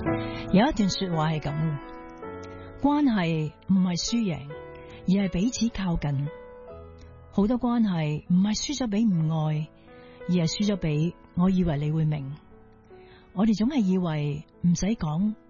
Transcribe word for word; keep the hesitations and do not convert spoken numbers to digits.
有一段說話係咁嘅，關係唔係輸贏，而係彼此靠近。好多關係唔係輸咗俾唔愛，而係輸咗俾我以為你會明。我哋總係以為唔使講